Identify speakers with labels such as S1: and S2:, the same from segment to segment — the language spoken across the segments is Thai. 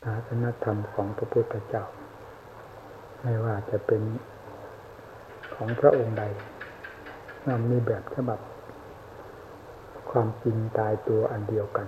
S1: ศาสนธรรมของพระพุทธเจ้าไม่ว่าจะเป็นของพระองค์ใดมันมีแบบฉบับความจริงตายตัวอันเดียวกัน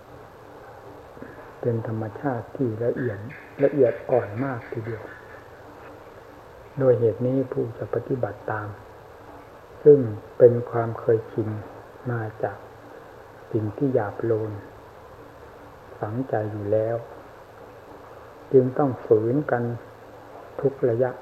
S1: เป็นธรรมชาติที่ละเอียดอ่อนมากทีเดียวโดยเหตุนี้ผู้จะปฏิบัติตามซึ่งเป็นความเคยชินมาจากสิ่งที่หยาบโลนฝังใจอยู่แล้วจึงต้องฝืนกันทุกระยะ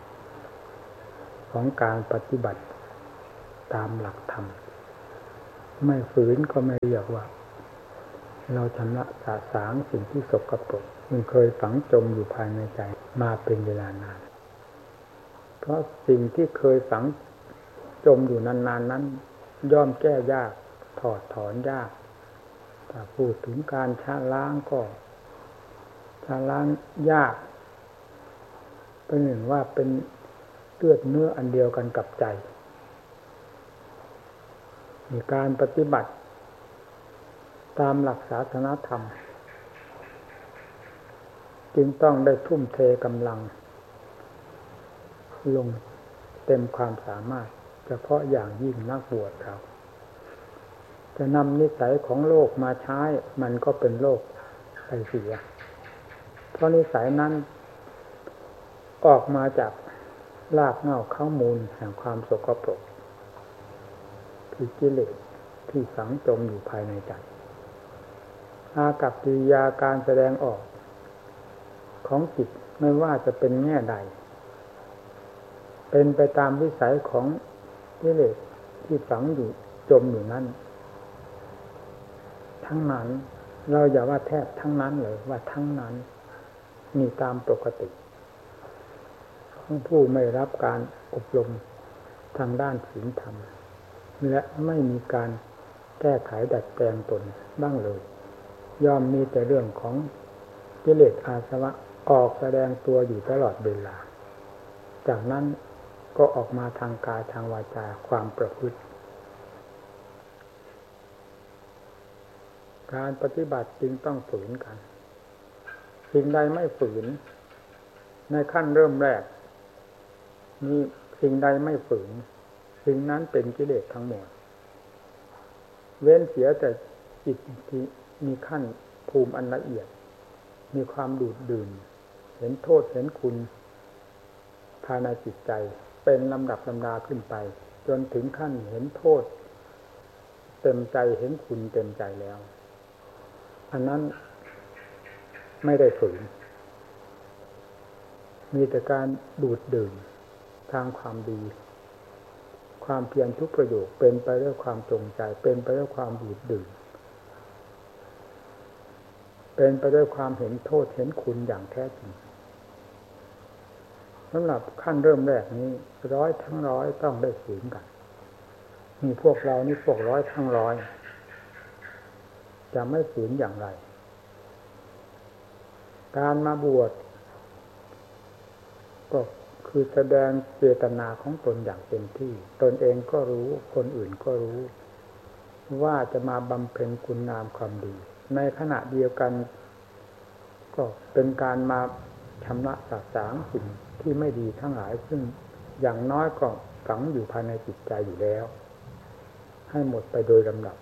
S1: ของการปฏิบัติตามหลักธรรมไม่ฝืนก็ไม่เรียกว่าเราชำระสาสางสิ่งที่สกปรกมันเคยฝังจมอยู่ภายในใจมาเป็นเวลานานเพราะสิ่งที่เคยฝังจมอยู่นานๆนั้นย่อมแก้ยากถอดถอนยากถ้าพูดถึงการชะล้างก็ชะล้างยากเป็นหนึ่งว่าเป็นเลือดเนื้ออันเดียวกันกับใจมีการปฏิบัติตามหลักศาสนธรรมจึงต้องได้ทุ่มเทกำลังลงเต็มความสามารถเฉพาะอย่างยิ่งนักบวชเราจะนำนิสัยของโลกมาใช้มันก็เป็นโลกไปเสียเพราะนิสัยนั้นออกมาจากรากเหง้าข้อมูลแห่งความสกปรกคือกิเลสที่ฝังจมอยู่ภายในใจอากัปกิริยาการแสดงออกของจิตไม่ว่าจะเป็นแง่ใดเป็นไปตามวิสัยของกิเลสที่ฝังอยู่จมอยู่นั้นทั้งนั้นเราอย่าว่าแทบทั้งนั้นเลยว่าทั้งนั้นมีตามปกติของผู้ไม่รับการอบรมทางด้านศีลธรรมและไม่มีการแก้ไขดัดแปลงตนบ้างเลยย่อมมีแต่เรื่องของกิเลสอาสวะออกแสดงตัวอยู่ตลอดเวลาจากนั้นก็ออกมาทางกายทางวาจาความประพฤติการปฏิบัติจึงต้องฝืนกันสิ่งใดไม่ฝืนในขั้นเริ่มแรกนี่สิ่งใดไม่ฝืนสิ่งนั้นเป็นกิเลสทั้งหมดเว้นเสียแต่จิตที่มีขั้นภูมิอันละเอียดมีความดูดดื่มเห็นโทษเห็นคุณภายในจิตใจเป็นลำดับลำดาขึ้นไปจนถึงขั้นเห็นโทษเต็มใจเห็นคุณเต็มใจแล้วอันนั้นไม่ได้ฝืนมีแต่การดูดดื่มทางความดีความเพียรทุกประโยคเป็นไปด้วยความจงใจเป็นไปด้วยความดูดดื่มเป็นไปด้วยความเห็นโทษเห็นคุณอย่างแท้จริงสำหรับขั้นเริ่มแรกนี้ร้อยทั้งร้อยต้องได้ฝืนกันมีพวกเรานี่พวกร้อยทั้งร้อยจะไม่ฝืนอย่างไรการมาบวชก็คือแสดงเจตนาของตนอย่างเต็มที่ตนเองก็รู้คนอื่นก็รู้ว่าจะมาบำเพ็ญคุณงามความดีในขณะเดียวกันก็เป็นการมาชำระสาสางสิ่งที่ไม่ดีทั้งหลายซึ่งอย่างน้อยก็ฝังอยู่ภายในจิตใจอยู่แล้วให้หมดไปโดยลำดับ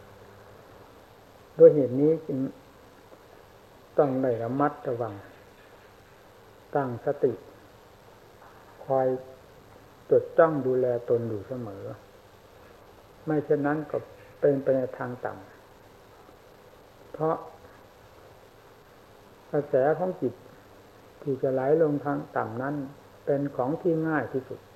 S1: ด้วยเหตุนี้จึงต้องได้ระมัดระวังตั้งสติคอยจดจ้องดูแลตนอยู่เสมอไม่เช่นนั้นก็เป็นไปในทางต่ำเพราะกระแสของจิตที่จะไหลลงทางต่ำนั้นเป็นของที่ง่ายที่สุด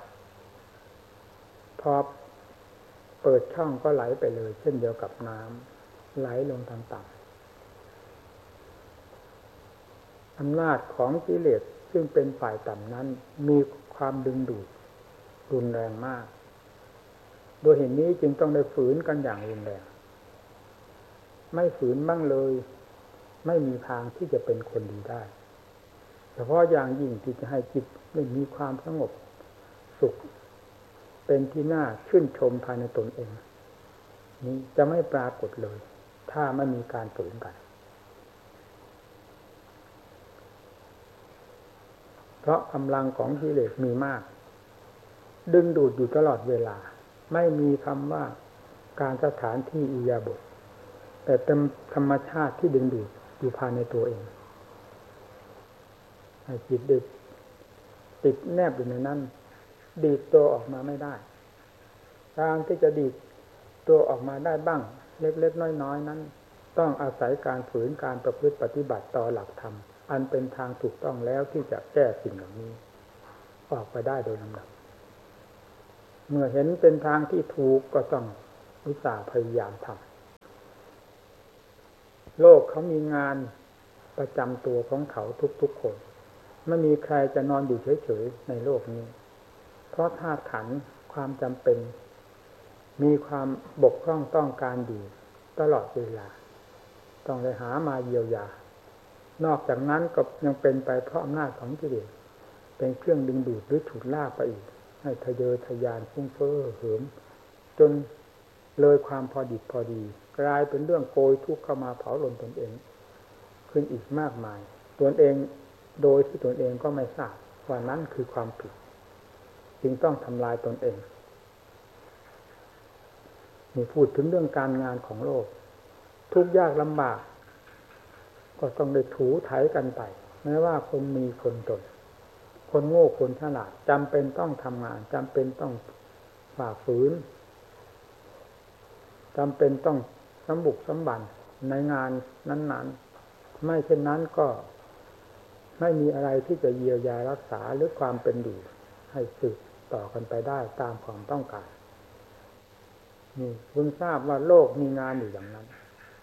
S1: พอเปิดช่องก็ไหลไปเลยเช่นเดียวกับน้ำไหลลงทางต่ำอำนาจของกิเลสซึ่งเป็นฝ่ายต่ำนั้นมีความดึงดูดรุนแรงมากโดยเหตุนี้จึงต้องได้ฝืนกันอย่างรุนแรงไม่ฝืนบ้างเลยไม่มีทางที่จะเป็นคนดีได้เฉพาะอย่างยิ่งที่จะให้จิตได้มีความสงบสุขเป็นที่น่าชื่นชมภายในตนเองนี้จะไม่ปรากฏเลยถ้าไม่มีการฝืนกันเพราะกำลังของกิเลสมีมากดึงดูดอยู่ตลอดเวลาไม่มีคำว่าการสถานที่อิริยาบถแต่เป็นธรรมชาติที่ดึงดูดอยู่ภายในตัวเองให้จิตติดแนบอยู่ในนั้นดีดตัวออกมาไม่ได้ทางที่จะดีดตัวออกมาได้บ้างเล็กๆน้อยๆนั้นต้องอาศัยการฝืนการประพฤติปฏิบัติต่อหลักธรรมอันเป็นทางถูกต้องแล้วที่จะแก้สิ่งเหล่านี้ออกไปได้โดยลำดับเมื่อเห็นเป็นทางที่ถูกก็ต้องอุตส่าห์พยายามทำโลกเขามีงานประจำตัวของเขาทุกๆคนไม่มีใครจะนอนอยู่เฉยๆในโลกนี้เพราะธาตุขันธ์ความจำเป็นมีความบกพร่องต้องการอยู่ตลอดเวลาต้องไปหามาเยียวยานอกจากนั้นก็ยังเป็นไปเพราะอำนาจของกิเลสเป็นเครื่องดึงดูดหรือฉุดลากไปอีกให้ทะเยอทะยานฟุ้งเฟ้อเหิมจนเลยความพอดิบพอดีกลายเป็นเรื่องโกยทุกข์เข้ามาเผาลนตนเองขึ้นอีกมากมายตนเองโดยที่ตนเองก็ไม่ทราบว่านั้นคือความผิดจึงต้องทำลายตนเองนี่พูดถึงเรื่องการงานของโลกทุกข์ยากลำบากก็ต้องได้ถูไถกันไปแม้ว่าคนมีคนจนคนโง่คนฉลาดจำเป็นต้องทำงานจำเป็นต้องฝ่าฝืนจำเป็นต้องสำบุกสำบันในงานนั้นๆไม่เช่นนั้นก็ไม่มีอะไรที่จะเยียวยารักษาหรือความเป็นอยู่ให้สืบต่อกันไปได้ตามความต้องการนี่เพิ่งทราบว่าโลกมีงานอยู่อย่างนั้น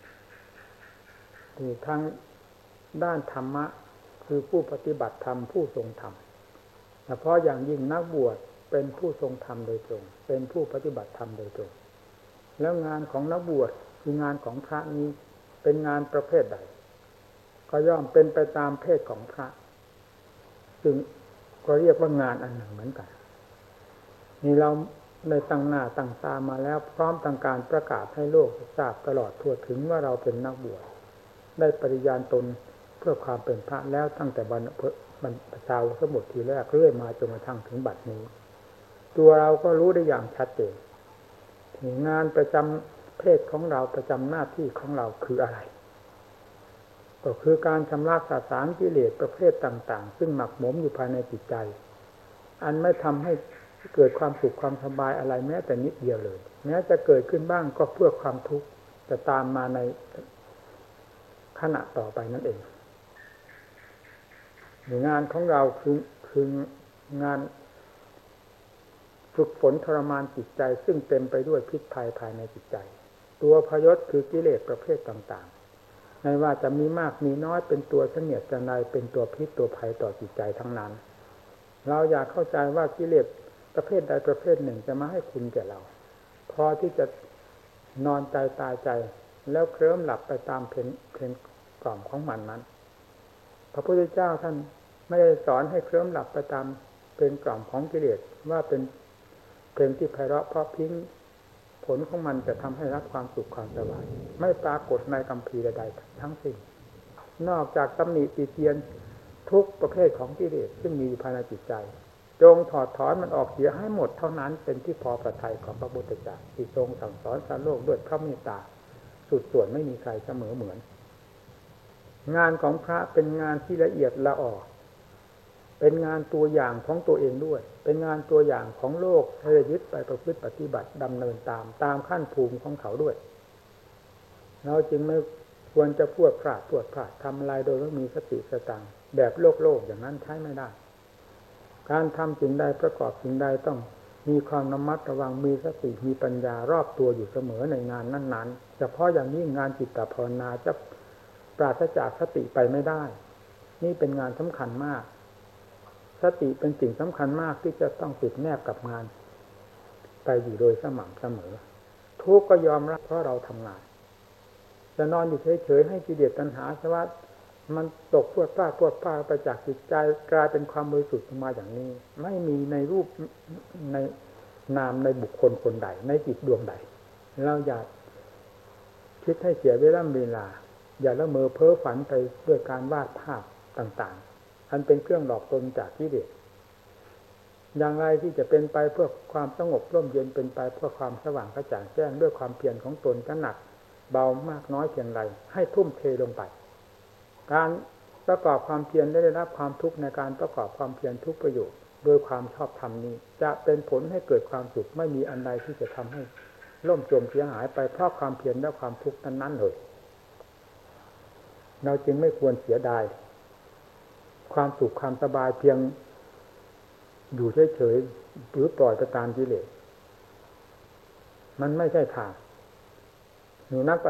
S1: ที่ทั้งด้านธรรมะคือผู้ปฏิบัติธรรมผู้ทรงธรรมเฉพาะอย่างยิ่งนักบวชเป็นผู้ทรงธรรมโดยตรงเป็นผู้ปฏิบัติธรรมโดยตรงแล้วงานของนักบวชคืองานของพระนี้เป็นงานประเภทใดก็ย่อมเป็นไปตามเพศของพระซึ่งก็เรียกว่างานอันหนึ่งเหมือนกันนี่เราในตั้งหน้าตั้งตามาแล้วพร้อมตั้งการประกาศให้โลกทราบตลอดทั่วถึงว่าเราเป็นนักบวชได้ปริญาณตนเพื่อความเป็นพระแล้วตั้งแต่บรรพชาสมุทรทีแรกเรื่อยมาจนกระทั่งถึงบัดนี้ตัวเราก็รู้ได้อย่างชัดเจนงานประจำเพศของเราประจำหน้าที่ของเราคืออะไรก็คือการชำระสาสางกิเลสประเภทต่างๆซึ่งหมักหมมอยู่ภายในจิตใจอันไม่ทำให้เกิดความสุขความสบายอะไรแม้แต่นิดเดียวเลยแม้จะเกิดขึ้นบ้างก็เพื่อความทุกข์จะตามมาในขณะต่อไปนั่นเองงานของเราคืองานฝึกฝนทรมานจิตใจซึ่งเต็มไปด้วยพิษภัยภายในจิตใจตัวพยศคือกิเลสประเภทต่างๆไม่ว่าจะมีมากมีน้อยเป็นตัวเสนียดจันไรเป็นตัวพิษตัวภัยต่อจิตใจทั้งนั้นเราอยากเข้าใจว่ากิเลสประเภทใดประเภทหนึ่งจะมาให้คุณแก่เราพอที่จะนอนใจตายใจแล้วเคลิ้มหลับไปตามเพลงกล่อมของมันนั้นพระพุทธเจ้าท่านไม่ได้สอนให้เคลิ้มหลับไปตามเพลงกล่อมของกิเลสว่าเป็นเพลงที่ไพเราะเพราะพิ้งผลของมันจะทำให้รับความสุขความสบายไม่ปรากฏในคัมภีร์ใดๆทั้งสิ้นนอกจากตำหนิติเตียนทุกประเภทของกิเลสซึ่งมีอยู่ภายในจิตใจจงถอดถอนมันออกเสียให้หมดเท่านั้นเป็นที่พอพระทัยของพระพุทธเจ้าที่ทรงสั่งสอนสารโลกด้วยพระเมตตาสุดส่วนไม่มีใครเสมอเหมือนงานของพระเป็นงานที่ละเอียดละออเป็นงานตัวอย่างของตัวเองด้วยเป็นงานตัวอย่างของโลกให้ยึดไปประพฤติปฏิบัติดำเนินตามขั้นภูมิของเขาด้วยเราจึงไม่ควรจะพูดพลาดทำอะไรโดยไม่มีสติสตังค์แบบโลกอย่างนั้นใช้ไม่ได้การทำสิ่งใดประกอบสิ่งใดต้องมีความระมัดระวังมีสติมีปัญญารอบตัวอยู่เสมอในงานนั้นๆเฉพาะอย่างยิ่งงานจิตภาวนาจะปราศจากสติไปไม่ได้นี่เป็นงานสำคัญมากสติเป็นสิ่งสำคัญมากที่จะต้องติดแนบกับงานไปอยู่โดยสม่ำเสมอทุกข์ก็ยอมรับเพราะเราทำงานจะนอนอยู่เฉยๆให้กิเลสตัณหาสวัสดิ์มันตกพรวดพลาดไปจากจิตใจกลายเป็นความบริสุทธิ์มาอย่างนี้ไม่มีในรูปในนามในบุคคลคนใดในจิตดวงใดเราอย่าคิดให้เสียเวลาอย่าละเมอเพ้อฝันไปด้วยการวาดภาพต่างๆอันเป็นเครื่องหลอกตนจากกิเลสอย่างไรที่จะเป็นไปเพื่อความสงบร่มเย็นเป็นไปเพื่อความสว่างกระจ่างแจ้งด้วยความเพียรของตนจะหนักเบามากน้อยเพียงไรให้ทุ่มเทลงไปการประกอบความเพียรได้รับความทุกข์ในการประกอบความเพียรทุกประโยชน์โดยความชอบธรรมนี้จะเป็นผลให้เกิดความสุขไม่มีอันใดที่จะทำให้ล่มจมเสียหายไปเพราะความเพียรและความทุกข์นั้นเลยเราจึงไม่ควรเสียดายความสุขความสบายเพียงอยู่เฉยๆหรือปล่อยไปตามกิเลสมันไม่ใช่ทางหนูนัก